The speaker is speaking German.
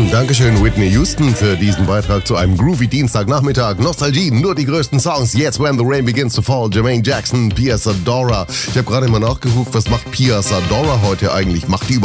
Dankeschön, Whitney Houston, für diesen Beitrag zu einem groovy Dienstagnachmittag. Nostalgie, nur die größten Songs. Jetzt, When the Rain Begins to Fall, Jermaine Jackson, Pia Zadora. Ich habe gerade mal nachgeguckt, was macht Pia Zadora heute eigentlich? Macht die